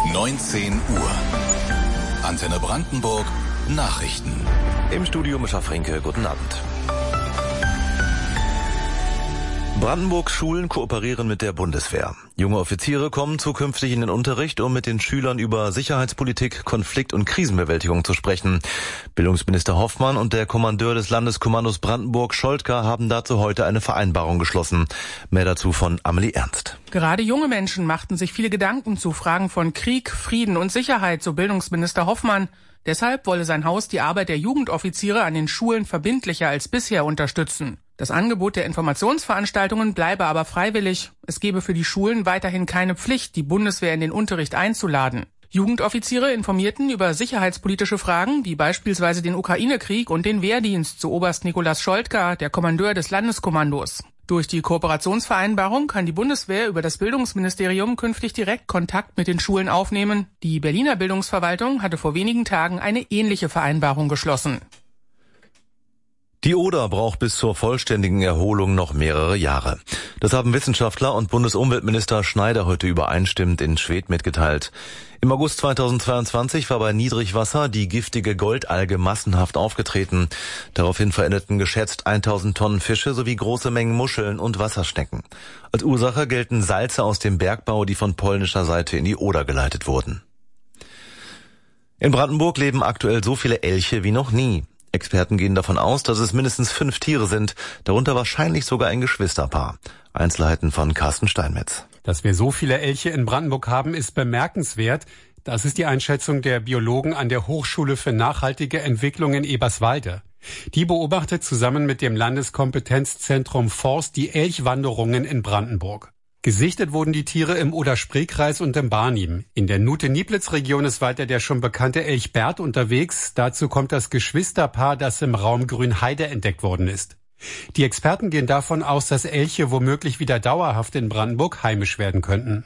19 Uhr. Antenne Brandenburg Nachrichten. Im Studio Mischa Frenke, guten Abend. Brandenburgs Schulen kooperieren mit der Bundeswehr. Junge Offiziere kommen zukünftig in den Unterricht, um mit den Schülern über Sicherheitspolitik, Konflikt- und Krisenbewältigung zu sprechen. Bildungsminister Hoffmann und der Kommandeur des Landeskommandos Brandenburg, Scholtka, haben dazu heute eine Vereinbarung geschlossen. Mehr dazu von Amelie Ernst. Gerade junge Menschen machten sich viele Gedanken zu Fragen von Krieg, Frieden und Sicherheit, so Bildungsminister Hoffmann. Deshalb wolle sein Haus die Arbeit der Jugendoffiziere an den Schulen verbindlicher als bisher unterstützen. Das Angebot der Informationsveranstaltungen bleibe aber freiwillig. Es gebe für die Schulen weiterhin keine Pflicht, die Bundeswehr in den Unterricht einzuladen. Jugendoffiziere informierten über sicherheitspolitische Fragen, wie beispielsweise den Ukraine-Krieg und den Wehrdienst, so Oberst Nikolaus Scholtka, der Kommandeur des Landeskommandos. Durch die Kooperationsvereinbarung kann die Bundeswehr über das Bildungsministerium künftig direkt Kontakt mit den Schulen aufnehmen. Die Berliner Bildungsverwaltung hatte vor wenigen Tagen eine ähnliche Vereinbarung geschlossen. Die Oder braucht bis zur vollständigen Erholung noch mehrere Jahre. Das haben Wissenschaftler und Bundesumweltminister Schneider heute übereinstimmend in Schwedt mitgeteilt. Im August 2022 war bei Niedrigwasser die giftige Goldalge massenhaft aufgetreten. Daraufhin verendeten geschätzt 1000 Tonnen Fische sowie große Mengen Muscheln und Wasserschnecken. Als Ursache gelten Salze aus dem Bergbau, die von polnischer Seite in die Oder geleitet wurden. In Brandenburg leben aktuell so viele Elche wie noch nie. Experten gehen davon aus, dass es mindestens 5 Tiere sind, darunter wahrscheinlich sogar ein Geschwisterpaar. Einzelheiten von Carsten Steinmetz. Dass wir so viele Elche in Brandenburg haben, ist bemerkenswert. Das ist die Einschätzung der Biologen an der Hochschule für nachhaltige Entwicklung in Eberswalde. Die beobachtet zusammen mit dem Landeskompetenzzentrum Forst die Elchwanderungen in Brandenburg. Gesichtet wurden die Tiere im Oder-Spree-Kreis und im Barnim. In der Nute-Nieplitz-Region ist weiter der schon bekannte Elch Bert unterwegs. Dazu kommt das Geschwisterpaar, das im Raum Grünheide entdeckt worden ist. Die Experten gehen davon aus, dass Elche womöglich wieder dauerhaft in Brandenburg heimisch werden könnten.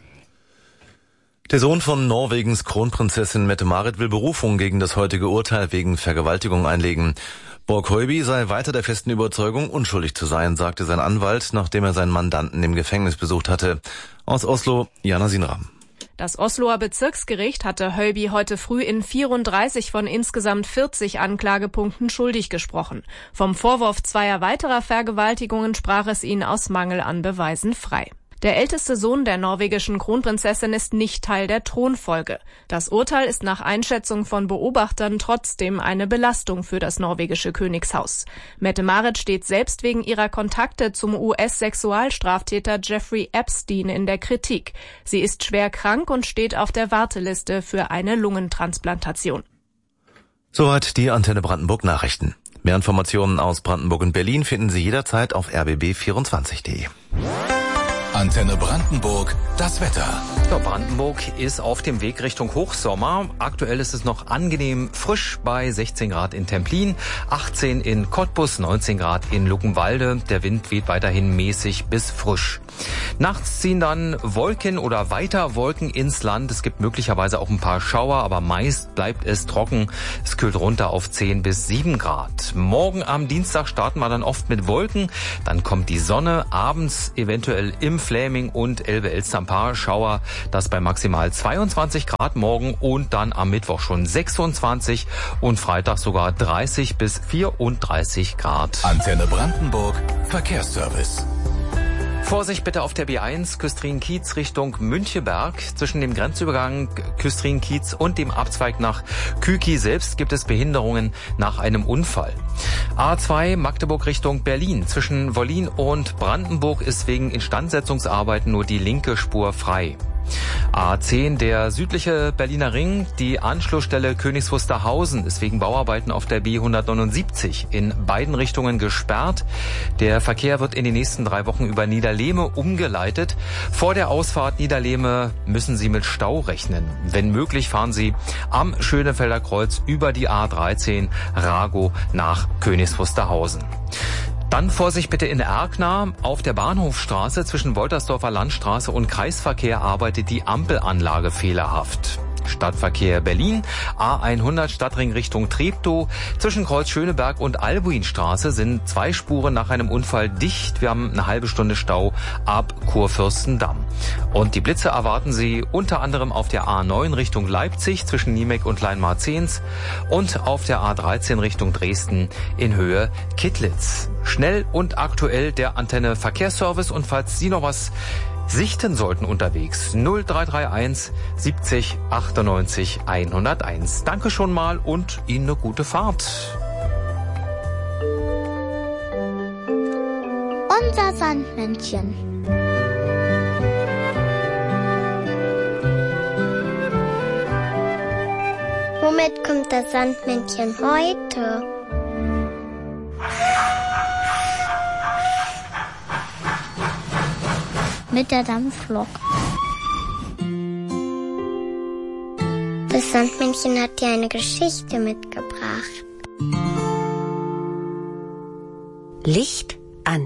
Der Sohn von Norwegens Kronprinzessin Mette-Marit will Berufung gegen das heutige Urteil wegen Vergewaltigung einlegen. Borg Høiby sei weiter der festen Überzeugung, unschuldig zu sein, sagte sein Anwalt, nachdem er seinen Mandanten im Gefängnis besucht hatte. Aus Oslo, Jana Sinram. Das Osloer Bezirksgericht hatte Høiby heute früh in 34 von insgesamt 40 Anklagepunkten schuldig gesprochen. Vom Vorwurf 2 weiterer Vergewaltigungen sprach es ihn aus Mangel an Beweisen frei. Der älteste Sohn der norwegischen Kronprinzessin ist nicht Teil der Thronfolge. Das Urteil ist nach Einschätzung von Beobachtern trotzdem eine Belastung für das norwegische Königshaus. Mette-Marit steht selbst wegen ihrer Kontakte zum US-Sexualstraftäter Jeffrey Epstein in der Kritik. Sie ist schwer krank und steht auf der Warteliste für eine Lungentransplantation. Soweit die Antenne Brandenburg Nachrichten. Mehr Informationen aus Brandenburg und Berlin finden Sie jederzeit auf rbb24.de. Antenne Brandenburg, das Wetter. Ja, Brandenburg ist auf dem Weg Richtung Hochsommer. Aktuell ist es noch angenehm frisch bei 16 Grad in Templin, 18 in Cottbus, 19 Grad in Luckenwalde. Der Wind weht weiterhin mäßig bis frisch. Nachts ziehen dann Wolken oder weiter Wolken ins Land. Es gibt möglicherweise auch ein paar Schauer, aber meist bleibt es trocken. Es kühlt runter auf 10 bis 7 Grad. Morgen am Dienstag starten wir dann oft mit Wolken. Dann kommt die Sonne, abends eventuell im Fläming und Elbe-Elster ein paar Schauer. Das bei maximal 22 Grad morgen und dann am Mittwoch schon 26 und Freitag sogar 30 bis 34 Grad. Antenne Brandenburg, Verkehrsservice. Vorsicht bitte auf der B1 Küstrin-Kiez Richtung Müncheberg. Zwischen dem Grenzübergang Küstrin-Kiez und dem Abzweig nach Küki selbst gibt es Behinderungen nach einem Unfall. A2 Magdeburg Richtung Berlin. Zwischen Wollin und Brandenburg ist wegen Instandsetzungsarbeiten nur die linke Spur frei. A10, der südliche Berliner Ring, die Anschlussstelle Königs Wusterhausen ist wegen Bauarbeiten auf der B179 in beiden Richtungen gesperrt. Der Verkehr wird in den nächsten 3 Wochen über Niederlehme umgeleitet. Vor der Ausfahrt Niederlehme müssen Sie mit Stau rechnen. Wenn möglich, fahren Sie am Schönefelder Kreuz über die A13 Rago nach Königs Wusterhausen. Dann Vorsicht bitte in Erkner. Auf der Bahnhofstraße zwischen Woltersdorfer Landstraße und Kreisverkehr arbeitet die Ampelanlage fehlerhaft. Stadtverkehr Berlin, A100 Stadtring Richtung Treptow. Zwischen Kreuz Schöneberg und Albuinstraße sind 2 Spuren nach einem Unfall dicht. Wir haben eine halbe Stunde Stau ab Kurfürstendamm. Und die Blitze erwarten Sie unter anderem auf der A9 Richtung Leipzig zwischen Niemek und Leinmarzehns und auf der A13 Richtung Dresden in Höhe Kittlitz. Schnell und aktuell der Antenne Verkehrsservice, und falls Sie noch was sichten sollten unterwegs, 0331 70 98 101. Danke schon mal und Ihnen eine gute Fahrt. Unser Sandmännchen. Womit kommt das Sandmännchen heute? Mit der Dampflok. Das Sandmännchen hat dir eine Geschichte mitgebracht. Licht an.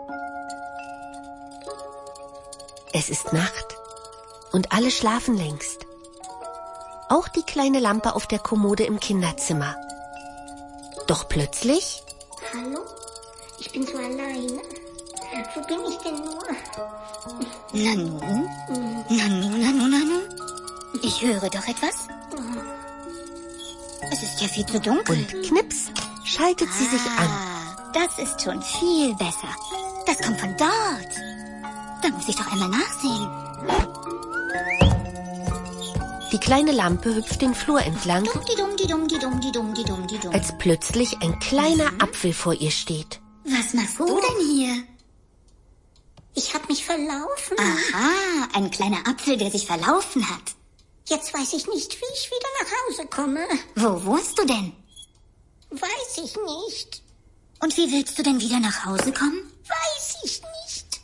Es ist Nacht und alle schlafen längst. Auch die kleine Lampe auf der Kommode im Kinderzimmer. Doch plötzlich... Hallo? Ich bin so alleine. Wo bin ich denn nur? Nanu? Nanu? Ich höre doch etwas. Es ist ja viel zu dunkel. Und knips schaltet sie sich an. Das ist schon viel besser. Das kommt von dort. Da muss ich doch einmal nachsehen. Die kleine Lampe hüpft den Flur entlang, als plötzlich ein kleiner Apfel vor ihr steht. Was machst du denn hier? Ich habe mich verlaufen. Aha, ein kleiner Apfel, der sich verlaufen hat. Jetzt weiß ich nicht, wie ich wieder nach Hause komme. Wo wohnst du denn? Weiß ich nicht. Und wie willst du denn wieder nach Hause kommen? Weiß ich nicht.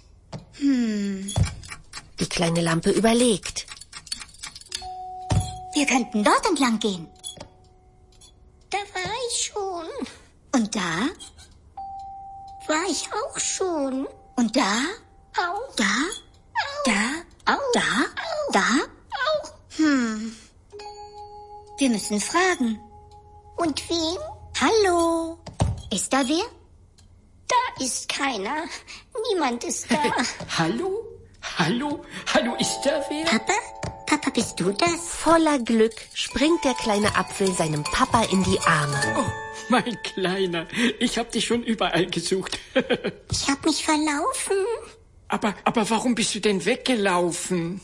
Die kleine Lampe überlegt. Wir könnten dort entlang gehen. Da war ich schon. Und da? War ich auch schon. Und da? Auch. Da? Auch. Da? Auch. Da? Auch. Da? Auch. Wir müssen fragen. Und wem? Hallo? Ist da wer? Da ist keiner. Niemand ist da. Hallo? Hallo? Hallo, ist da wer? Papa? Papa, bist du das? Voller Glück springt der kleine Apfel seinem Papa in die Arme. Oh, mein Kleiner, ich hab dich schon überall gesucht. Ich hab mich verlaufen. Aber warum bist du denn weggelaufen?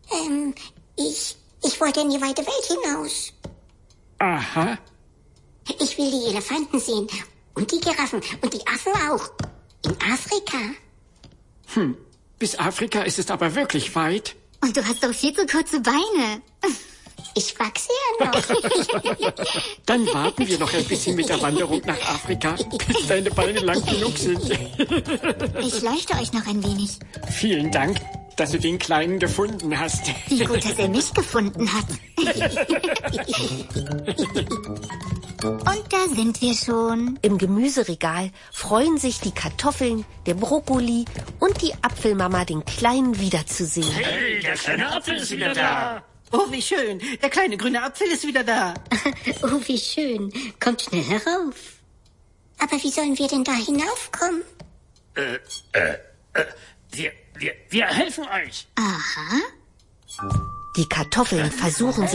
Ich wollte in die weite Welt hinaus. Aha. Ich will die Elefanten sehen. Und die Giraffen. Und die Affen auch. In Afrika. Bis Afrika ist es aber wirklich weit. Und du hast doch viel zu kurze Beine. Ich wachse ja noch. Dann warten wir noch ein bisschen mit der Wanderung nach Afrika, bis deine Beine lang genug sind. Ich leuchte euch noch ein wenig. Vielen Dank, dass du den Kleinen gefunden hast. Wie gut, dass er mich gefunden hat. Und da sind wir schon. Im Gemüseregal freuen sich die Kartoffeln, der Brokkoli und die Apfelmama, den Kleinen wiederzusehen. Hey, der kleine Apfel ist wieder da. Oh, wie schön. Der kleine grüne Apfel ist wieder da. Oh, wie schön. Kommt schnell herauf. Aber wie sollen wir denn da hinaufkommen? Wir helfen euch. Aha. Die Kartoffeln versuchen